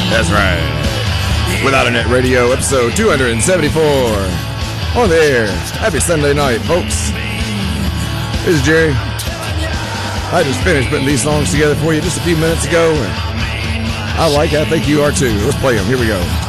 That's right. Without a Net Radio, episode 274. On the air. Happy Sunday night, folks. This is Jerry. I just finished putting these songs together for you just a few minutes ago. I think you are too. Let's play them. Here we go.